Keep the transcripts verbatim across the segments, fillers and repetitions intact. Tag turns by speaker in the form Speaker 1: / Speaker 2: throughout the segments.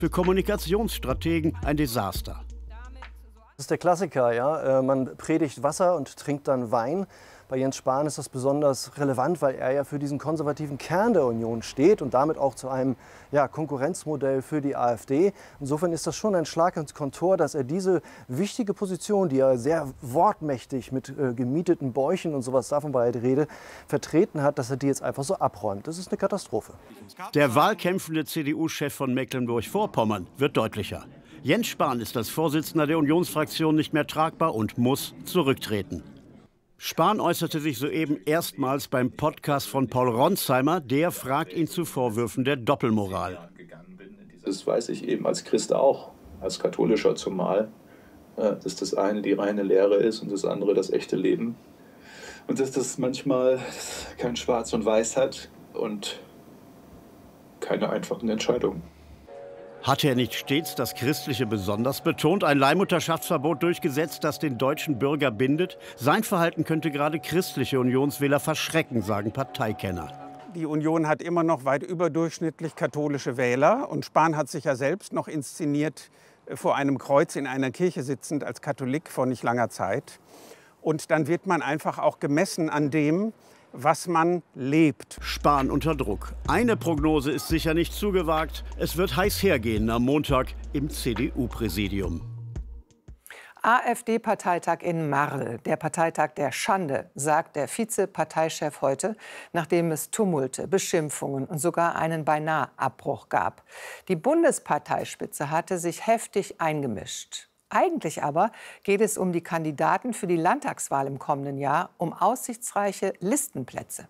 Speaker 1: Für Kommunikationsstrategen ein Desaster.
Speaker 2: Das ist der Klassiker, ja. Man predigt Wasser und trinkt dann Wein. Bei Jens Spahn ist das besonders relevant, weil er ja für diesen konservativen Kern der Union steht und damit auch zu einem ja, Konkurrenzmodell für die AfD. Insofern ist das schon ein Schlag ins Kontor, dass er diese wichtige Position, die er sehr wortmächtig mit äh, gemieteten Bäuchen und sowas, davon war die Rede, vertreten hat, dass er die jetzt einfach so abräumt. Das ist eine Katastrophe.
Speaker 1: Der wahlkämpfende C D U-Chef von Mecklenburg-Vorpommern wird deutlicher. Jens Spahn ist als Vorsitzender der Unionsfraktion nicht mehr tragbar und muss zurücktreten. Spahn äußerte sich soeben erstmals beim Podcast von Paul Ronsheimer. Der fragt ihn zu Vorwürfen der Doppelmoral.
Speaker 3: Das weiß ich eben als Christ auch, als Katholischer zumal, dass das eine die reine Lehre ist und das andere das echte Leben. Und dass das manchmal kein Schwarz und Weiß hat und keine einfachen Entscheidungen.
Speaker 1: Hat er nicht stets das Christliche besonders betont, ein Leihmutterschaftsverbot durchgesetzt, das den deutschen Bürger bindet? Sein Verhalten könnte gerade christliche Unionswähler verschrecken, sagen Parteikenner.
Speaker 4: Die Union hat immer noch weit überdurchschnittlich katholische Wähler. Und Spahn hat sich ja selbst noch inszeniert vor einem Kreuz in einer Kirche sitzend als Katholik vor nicht langer Zeit. Und dann wird man einfach auch gemessen an dem, was man lebt.
Speaker 1: Spahn unter Druck. Eine Prognose ist sicher nicht zu gewagt. Es wird heiß hergehen am Montag im C D U-Präsidium.
Speaker 5: AfD-Parteitag in Marl, der Parteitag der Schande, sagt der Vize-Parteichef heute, nachdem es Tumulte, Beschimpfungen und sogar einen Beinahe-Abbruch gab. Die Bundesparteispitze hatte sich heftig eingemischt. Eigentlich aber geht es um die Kandidaten für die Landtagswahl im kommenden Jahr, um aussichtsreiche Listenplätze.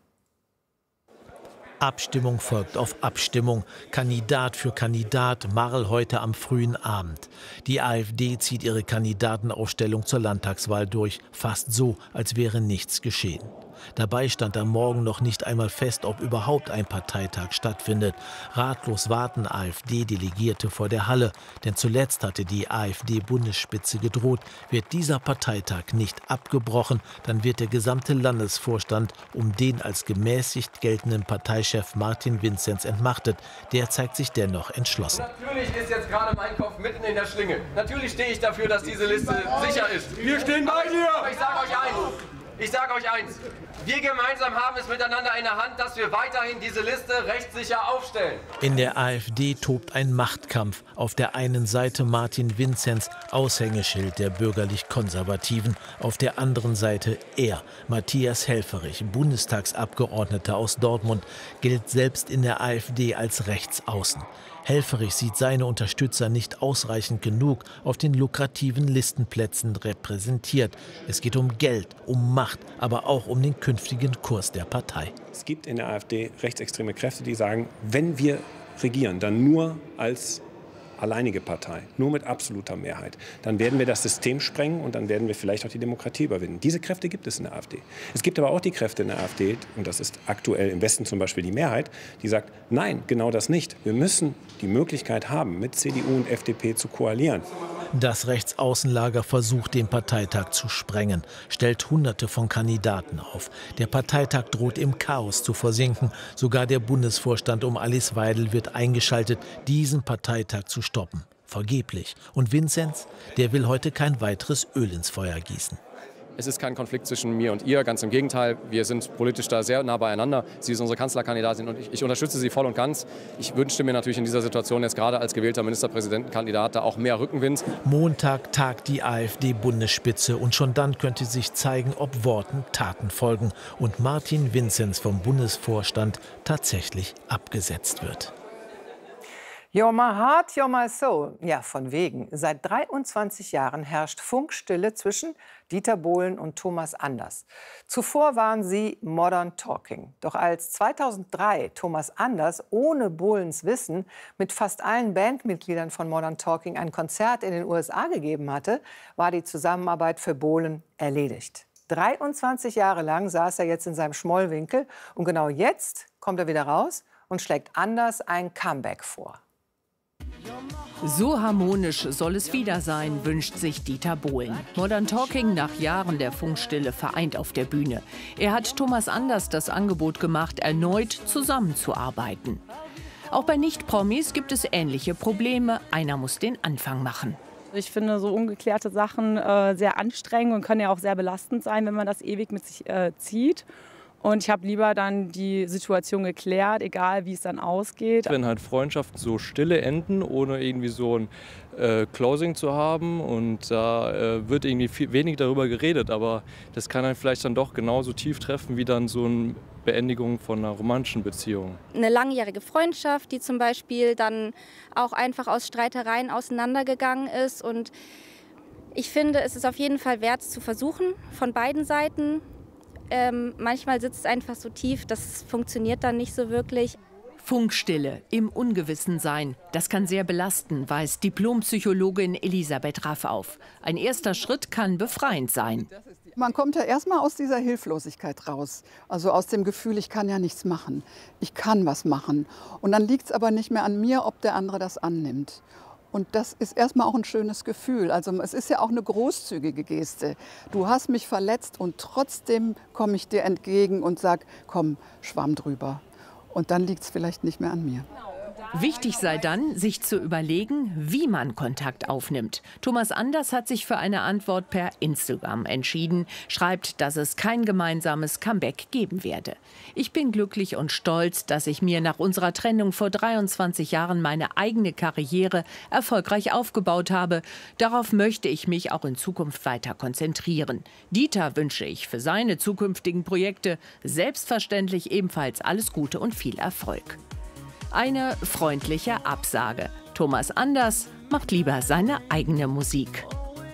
Speaker 6: Abstimmung folgt auf Abstimmung, Kandidat für Kandidat, Marl heute am frühen Abend. Die AfD zieht ihre Kandidatenaufstellung zur Landtagswahl durch, fast so, als wäre nichts geschehen. Dabei stand am Morgen noch nicht einmal fest, ob überhaupt ein Parteitag stattfindet. Ratlos warten AfD-Delegierte vor der Halle. Denn zuletzt hatte die AfD-Bundesspitze gedroht, wird dieser Parteitag nicht abgebrochen, dann wird der gesamte Landesvorstand um den als gemäßigt geltenden Parteichef Martin Vinzenz entmachtet. Der zeigt sich dennoch entschlossen.
Speaker 7: Natürlich ist jetzt gerade mein Kopf mitten in der Schlinge. Natürlich stehe ich dafür, dass diese Liste sicher ist. Wir stehen bei dir! Aber ich sage euch eins. Ich sage euch eins, wir gemeinsam haben es miteinander in der Hand, dass wir weiterhin diese Liste rechtssicher aufstellen.
Speaker 6: In der AfD tobt ein Machtkampf. Auf der einen Seite Martin Vinzenz, Aushängeschild der bürgerlich-Konservativen. Auf der anderen Seite er, Matthias Helfferich, Bundestagsabgeordneter aus Dortmund, gilt selbst in der AfD als Rechtsaußen. Helfferich sieht seine Unterstützer nicht ausreichend genug auf den lukrativen Listenplätzen repräsentiert. Es geht um Geld, um Macht, aber auch um den künftigen Kurs der Partei.
Speaker 8: Es gibt in der AfD rechtsextreme Kräfte, die sagen, wenn wir regieren, dann nur als alleinige Partei, nur mit absoluter Mehrheit. Dann werden wir das System sprengen und dann werden wir vielleicht auch die Demokratie überwinden. Diese Kräfte gibt es in der AfD. Es gibt aber auch die Kräfte in der AfD, und das ist aktuell im Westen zum Beispiel die Mehrheit, die sagt, nein, genau das nicht. Wir müssen die Möglichkeit haben, mit C D U und F D P zu koalieren.
Speaker 6: Das Rechtsaußenlager versucht, den Parteitag zu sprengen, stellt Hunderte von Kandidaten auf. Der Parteitag droht im Chaos zu versinken. Sogar der Bundesvorstand um Alice Weidel wird eingeschaltet, diesen Parteitag zu stoppen. Vergeblich. Und Vinzenz, der will heute kein weiteres Öl ins Feuer gießen.
Speaker 7: Es ist kein Konflikt zwischen mir und ihr, ganz im Gegenteil. Wir sind politisch da sehr nah beieinander. Sie ist unsere Kanzlerkandidatin und ich, ich unterstütze sie voll und ganz. Ich wünschte mir natürlich in dieser Situation jetzt gerade als gewählter Ministerpräsidentenkandidat da auch mehr Rückenwind.
Speaker 6: Montag tagt die AfD-Bundesspitze und schon dann könnte sich zeigen, ob Worten Taten folgen und Martin Vinzenz vom Bundesvorstand tatsächlich abgesetzt wird.
Speaker 5: You're my heart, you're my soul. Ja, von wegen. Seit dreiundzwanzig Jahren herrscht Funkstille zwischen Dieter Bohlen und Thomas Anders. Zuvor waren sie Modern Talking. Doch als zweitausenddrei Thomas Anders ohne Bohlens Wissen mit fast allen Bandmitgliedern von Modern Talking ein Konzert in den U S A gegeben hatte, war die Zusammenarbeit für Bohlen erledigt. dreiundzwanzig Jahre lang saß er jetzt in seinem Schmollwinkel und genau jetzt kommt er wieder raus und schlägt Anders ein Comeback vor.
Speaker 9: So harmonisch soll es wieder sein, wünscht sich Dieter Bohlen. Modern Talking nach Jahren der Funkstille vereint auf der Bühne. Er hat Thomas Anders das Angebot gemacht, erneut zusammenzuarbeiten. Auch bei Nicht-Promis gibt es ähnliche Probleme. Einer muss den Anfang machen.
Speaker 10: Ich finde so ungeklärte Sachen äh, sehr anstrengend und können ja auch sehr belastend sein, wenn man das ewig mit sich äh, zieht. Und ich habe lieber dann die Situation geklärt, egal wie es dann ausgeht.
Speaker 11: Wenn halt Freundschaften so stille enden, ohne irgendwie so ein äh, Closing zu haben, und da äh, wird irgendwie viel, wenig darüber geredet, aber das kann dann vielleicht dann doch genauso tief treffen wie dann so eine Beendigung von einer romantischen Beziehung.
Speaker 12: Eine langjährige Freundschaft, die zum Beispiel dann auch einfach aus Streitereien auseinandergegangen ist. Und ich finde, es ist auf jeden Fall wert, es zu versuchen, von beiden Seiten. Ähm, manchmal sitzt es einfach so tief, das funktioniert dann nicht so wirklich.
Speaker 9: Funkstille, im Ungewissensein, das kann sehr belasten, weist Diplompsychologin Elisabeth Raff auf. Ein erster Schritt kann befreiend sein.
Speaker 13: Man kommt ja erstmal aus dieser Hilflosigkeit raus, also aus dem Gefühl, ich kann ja nichts machen, ich kann was machen. Und dann liegt es aber nicht mehr an mir, ob der andere das annimmt. Und das ist erstmal auch ein schönes Gefühl. Also es ist ja auch eine großzügige Geste. Du hast mich verletzt und trotzdem komme ich dir entgegen und sage, komm, schwamm drüber. Und dann liegt es vielleicht nicht mehr an mir.
Speaker 9: Wichtig sei dann, sich zu überlegen, wie man Kontakt aufnimmt. Thomas Anders hat sich für eine Antwort per Instagram entschieden, schreibt, dass es kein gemeinsames Comeback geben werde. Ich bin glücklich und stolz, dass ich mir nach unserer Trennung vor dreiundzwanzig Jahren meine eigene Karriere erfolgreich aufgebaut habe. Darauf möchte ich mich auch in Zukunft weiter konzentrieren. Dieter wünsche ich für seine zukünftigen Projekte selbstverständlich ebenfalls alles Gute und viel Erfolg. Eine freundliche Absage. Thomas Anders macht lieber seine eigene Musik.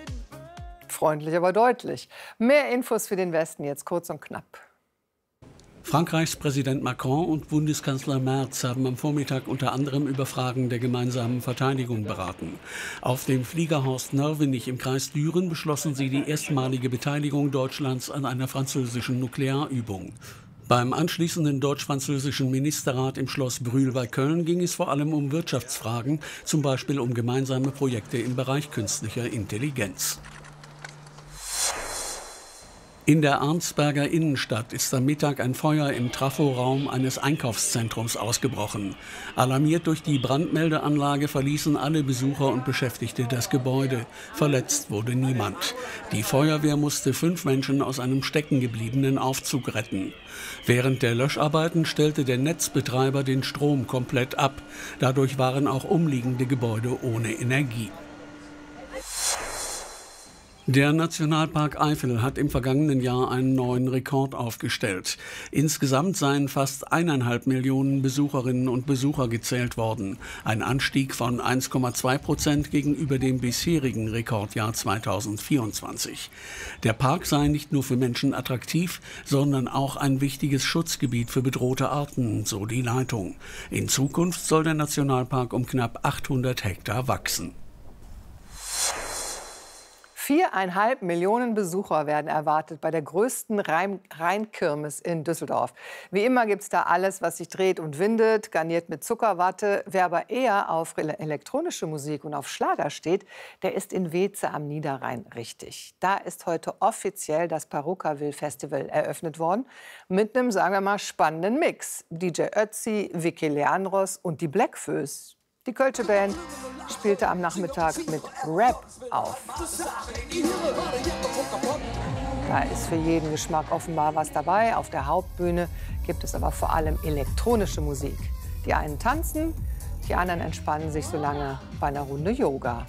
Speaker 5: Freundlich, aber deutlich. Mehr Infos für den Westen jetzt kurz und knapp.
Speaker 14: Frankreichs Präsident Macron und Bundeskanzler Merz haben am Vormittag unter anderem über Fragen der gemeinsamen Verteidigung beraten. Auf dem Flieger Horst Nörvenich im Kreis Düren beschlossen sie die erstmalige Beteiligung Deutschlands an einer französischen Nuklearübung. Beim anschließenden deutsch-französischen Ministerrat im Schloss Brühl bei Köln ging es vor allem um Wirtschaftsfragen, zum Beispiel um gemeinsame Projekte im Bereich künstlicher Intelligenz. In der Arnsberger Innenstadt ist am Mittag ein Feuer im Traforaum eines Einkaufszentrums ausgebrochen. Alarmiert durch die Brandmeldeanlage verließen alle Besucher und Beschäftigte das Gebäude. Verletzt wurde niemand. Die Feuerwehr musste fünf Menschen aus einem steckengebliebenen Aufzug retten. Während der Löscharbeiten stellte der Netzbetreiber den Strom komplett ab. Dadurch waren auch umliegende Gebäude ohne Energie. Der Nationalpark Eifel hat im vergangenen Jahr einen neuen Rekord aufgestellt. Insgesamt seien fast eineinhalb Millionen Besucherinnen und Besucher gezählt worden. Ein Anstieg von eins Komma zwei Prozent gegenüber dem bisherigen Rekordjahr zweitausendvierundzwanzig. Der Park sei nicht nur für Menschen attraktiv, sondern auch ein wichtiges Schutzgebiet für bedrohte Arten, so die Leitung. In Zukunft soll der Nationalpark um knapp achthundert Hektar wachsen.
Speaker 5: Viereinhalb Millionen Besucher werden erwartet bei der größten Rheinkirmes in Düsseldorf. Wie immer gibt es da alles, was sich dreht und windet, garniert mit Zuckerwatte. Wer aber eher auf elektronische Musik und auf Schlager steht, der ist in Weeze am Niederrhein richtig. Da ist heute offiziell das Parukaville Festival eröffnet worden. Mit einem, sagen wir mal, spannenden Mix. D J Ötzi, Vicky Leandros und die Blackfoes. Die Kölsche Band spielte am Nachmittag mit Rap auf. Da ist für jeden Geschmack offenbar was dabei. Auf der Hauptbühne gibt es aber vor allem elektronische Musik. Die einen tanzen, die anderen entspannen sich so lange bei einer Runde Yoga.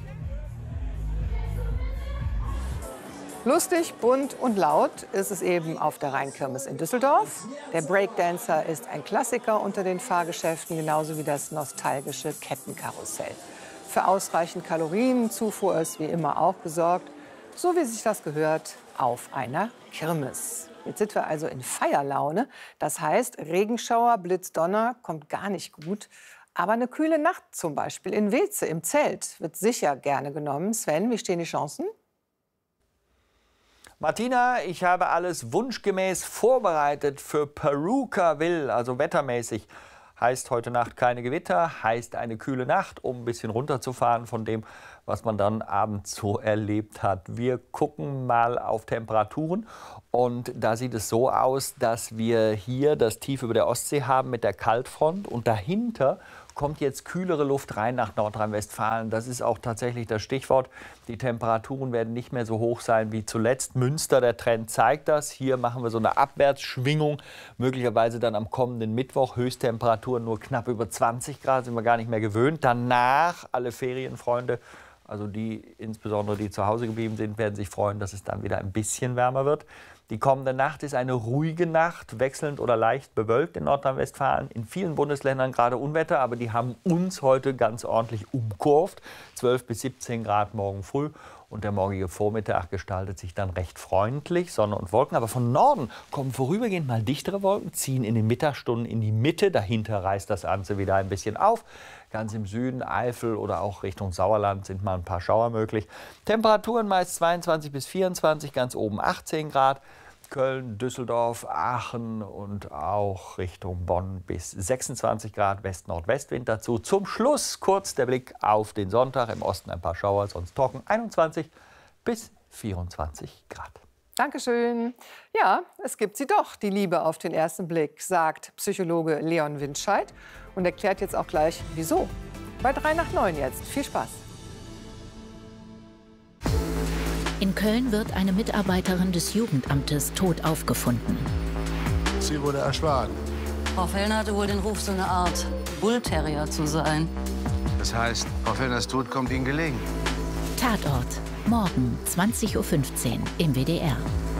Speaker 5: Lustig, bunt und laut ist es eben auf der Rheinkirmes in Düsseldorf. Der Breakdancer ist ein Klassiker unter den Fahrgeschäften, genauso wie das nostalgische Kettenkarussell. Für ausreichend Kalorienzufuhr ist wie immer auch gesorgt, so wie sich das gehört, auf einer Kirmes. Jetzt sind wir also in Feierlaune. Das heißt, Regenschauer, Blitz, Donner kommt gar nicht gut. Aber eine kühle Nacht zum Beispiel in Weeze im Zelt wird sicher gerne genommen. Sven, wie stehen die Chancen?
Speaker 15: Martina, ich habe alles wunschgemäß vorbereitet für Parukaville, also wettermäßig. Heißt heute Nacht keine Gewitter, heißt eine kühle Nacht, um ein bisschen runterzufahren von dem, was man dann abends so erlebt hat. Wir gucken mal auf Temperaturen und da sieht es so aus, dass wir hier das Tief über der Ostsee haben mit der Kaltfront und dahinter kommt jetzt kühlere Luft rein nach Nordrhein-Westfalen. Das ist auch tatsächlich das Stichwort. Die Temperaturen werden nicht mehr so hoch sein wie zuletzt. Münster, der Trend zeigt das. Hier machen wir so eine Abwärtsschwingung. Möglicherweise dann am kommenden Mittwoch Höchsttemperaturen nur knapp über zwanzig Grad, sind wir gar nicht mehr gewöhnt. Danach, alle Ferienfreunde, also die, insbesondere die zu Hause geblieben sind, werden sich freuen, dass es dann wieder ein bisschen wärmer wird. Die kommende Nacht ist eine ruhige Nacht, wechselnd oder leicht bewölkt in Nordrhein-Westfalen. In vielen Bundesländern gerade Unwetter, aber die haben uns heute ganz ordentlich umkurvt. zwölf bis siebzehn Grad morgen früh. Und der morgige Vormittag gestaltet sich dann recht freundlich, Sonne und Wolken. Aber von Norden kommen vorübergehend mal dichtere Wolken, ziehen in den Mittagsstunden in die Mitte. Dahinter reißt das Ganze wieder ein bisschen auf. Ganz im Süden, Eifel oder auch Richtung Sauerland sind mal ein paar Schauer möglich. Temperaturen meist zweiundzwanzig bis vierundzwanzig, ganz oben achtzehn Grad. Köln, Düsseldorf, Aachen und auch Richtung Bonn bis sechsundzwanzig Grad, West-Nordwestwind dazu. Zum Schluss kurz der Blick auf den Sonntag. Im Osten ein paar Schauer, sonst trocken, einundzwanzig bis vierundzwanzig Grad.
Speaker 5: Dankeschön. Ja, es gibt sie doch, die Liebe auf den ersten Blick, sagt Psychologe Leon Windscheid und erklärt jetzt auch gleich, wieso. Bei drei nach neun jetzt. Viel Spaß.
Speaker 16: In Köln wird eine Mitarbeiterin des Jugendamtes tot aufgefunden.
Speaker 17: Sie wurde erschlagen.
Speaker 18: Frau Fellner hatte wohl den Ruf, so eine Art Bullterrier zu sein.
Speaker 17: Das heißt, Frau Fellners Tod kommt Ihnen gelegen.
Speaker 16: Tatort. Morgen zwanzig Uhr fünfzehn im W D R.